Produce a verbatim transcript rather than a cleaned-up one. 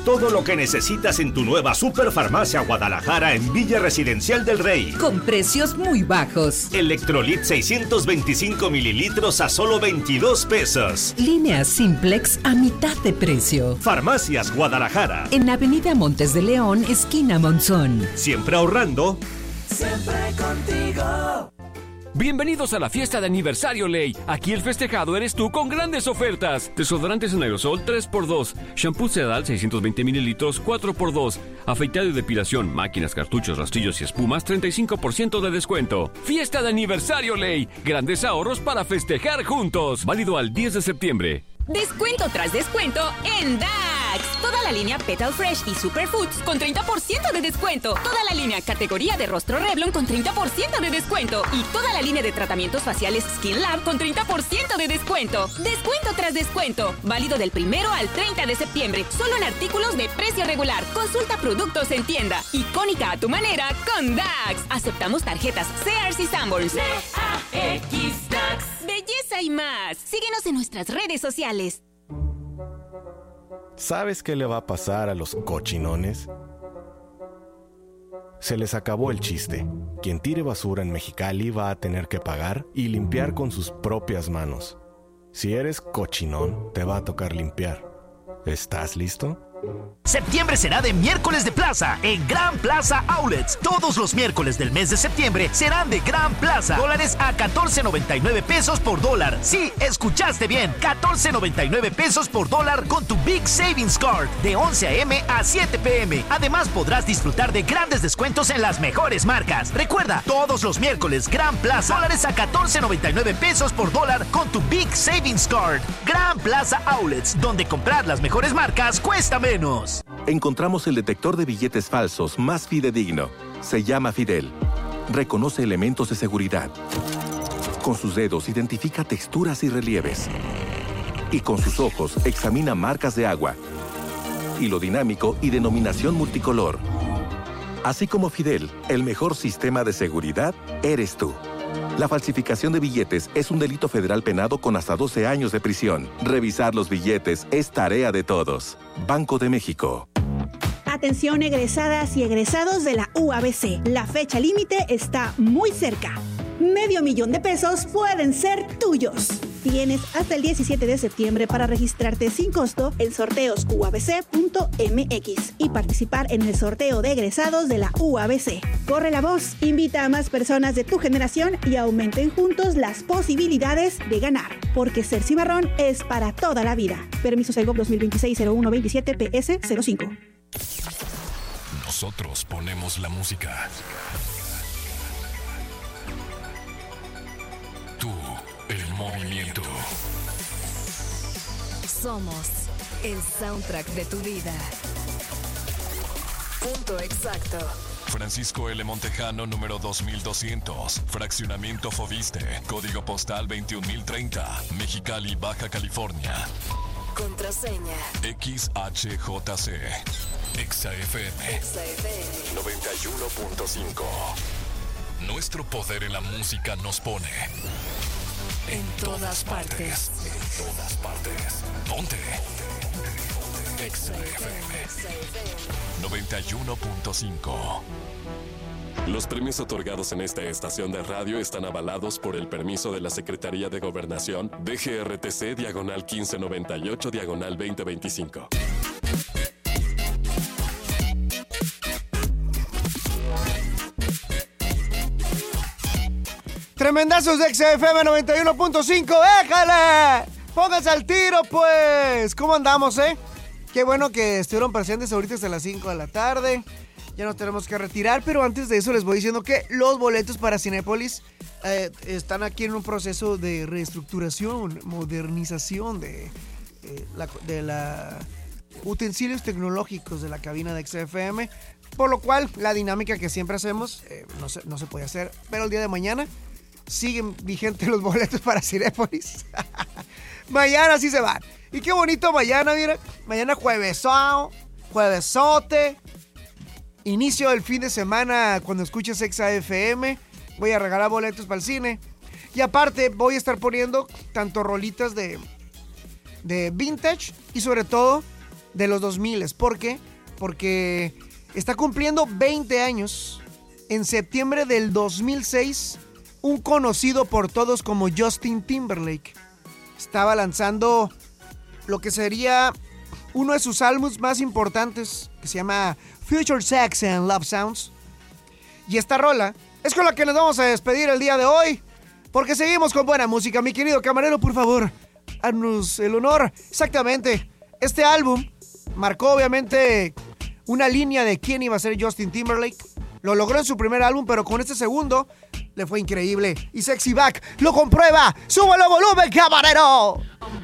Todo lo que necesitas en tu nueva Superfarmacia Guadalajara en Villa Residencial del Rey. Con precios muy bajos. Electrolit seiscientos veinticinco mililitros a solo veintidós pesos. Línea Simplex a mitad de precio. Farmacias Guadalajara. En Avenida Montes de León, esquina Monzón. Siempre ahorrando. Siempre contigo. Bienvenidos a la fiesta de aniversario Ley. Aquí el festejado eres tú con grandes ofertas. Desodorantes en aerosol tres por dos. Shampoo Sedal seiscientos veinte mililitros cuatro por dos. Afeitado y depilación, máquinas, cartuchos, rastrillos y espumas treinta y cinco por ciento de descuento. Fiesta de aniversario Ley. Grandes ahorros para festejar juntos. Válido al diez de septiembre. Descuento tras descuento en Dax. Toda la línea Petal Fresh y Superfoods con treinta por ciento de descuento. Toda la línea categoría de rostro Revlon con treinta por ciento de descuento. Y toda la línea de tratamientos faciales Skin Lab con treinta por ciento de descuento. Descuento tras descuento. Válido del primero al treinta de septiembre. Solo en artículos de precio regular. Consulta productos en tienda. Icónica a tu manera con Dax. Aceptamos tarjetas Sears y Sanborns. D A X Dax. Belleza y más. Síguenos en nuestras redes sociales. ¿Sabes qué le va a pasar a los cochinones? Se les acabó el chiste. Quien tire basura en Mexicali va a tener que pagar y limpiar con sus propias manos. Si eres cochinón, te va a tocar limpiar. ¿Estás listo? Septiembre será de miércoles de plaza en Gran Plaza Outlets. Todos los miércoles del mes de septiembre serán de Gran Plaza. Dólares a catorce noventa y nueve pesos por dólar. Sí, escuchaste bien. catorce noventa y nueve pesos por dólar con tu Big Savings Card de once a eme a siete pe eme. Además podrás disfrutar de grandes descuentos en las mejores marcas. Recuerda, todos los miércoles Gran Plaza. Dólares a catorce noventa y nueve pesos por dólar con tu Big Savings Card. Gran Plaza Outlets, donde comprar las mejores marcas cuesta menos. Encontramos el detector de billetes falsos más fidedigno. Se llama Fidel. Reconoce elementos de seguridad. Con sus dedos identifica texturas y relieves. Y con sus ojos examina marcas de agua, hilo dinámico y denominación multicolor. Así como Fidel, el mejor sistema de seguridad eres tú. La falsificación de billetes es un delito federal penado con hasta doce años de prisión. Revisar los billetes es tarea de todos. Banco de México. Atención egresadas y egresados de la U A B C. La fecha límite está muy cerca. Medio millón de pesos pueden ser tuyos. Tienes hasta el diecisiete de septiembre para registrarte sin costo en sorteos u a b c punto m x y participar en el sorteo de egresados de la U A B C. Corre la voz, invita a más personas de tu generación y aumenten juntos las posibilidades de ganar. Porque ser cimarrón es para toda la vida. Permiso Segov dos mil veintiséis cero uno veintisiete P S cero cinco. Nosotros ponemos la música. Tú, el movimiento. Somos el soundtrack de tu vida. Punto exacto. Francisco L. Montejano, número dos mil doscientos. Fraccionamiento Foviste. Código postal veintiún mil treinta. Mexicali, Baja California. Contraseña. X H J C. Exa F M. Exa F M. noventa y uno punto cinco. Nuestro poder en la música nos pone en todas partes. En todas partes. Ponte. Exa F M. noventa y uno punto cinco. Los premios otorgados en esta estación de radio están avalados por el permiso de la Secretaría de Gobernación D G R T C diagonal quince noventa y ocho diagonal veinte veinticinco. Tremendazos de Exa F M noventa y uno punto cinco, ¡éjale! Pónganse al tiro, pues. ¿Cómo andamos, eh? Qué bueno que estuvieron presentes ahorita hasta las cinco de la tarde. Ya nos tenemos que retirar, pero antes de eso les voy diciendo que los boletos para Cinépolis eh, están aquí en un proceso de reestructuración, modernización de, eh, la, de la utensilios tecnológicos de la cabina de Exa F M, por lo cual la dinámica que siempre hacemos eh, no, se, no se puede hacer, pero el día de mañana siguen vigentes los boletos para Cinépolis. Mañana sí se van. Y qué bonito mañana, mira. Mañana juevesao, juevesote. Inicio del fin de semana cuando escuches Exa F M. Voy a regalar boletos para el cine. Y aparte voy a estar poniendo tanto rolitas de, de vintage y sobre todo de los dos mil. ¿Por qué? Porque está cumpliendo veinte años en septiembre del dos mil seis, un conocido por todos como Justin Timberlake. Estaba lanzando lo que sería uno de sus álbumes más importantes, que se llama Future Sex and Love Sounds. Y esta rola es con la que nos vamos a despedir el día de hoy, porque seguimos con buena música. Mi querido camarero, por favor, haznos el honor. Exactamente, este álbum marcó obviamente una línea de quién iba a ser Justin Timberlake. Lo logró en su primer álbum, pero con este segundo le fue increíble. Y Sexy Back lo comprueba. ¡Súbelo volumen, camarero!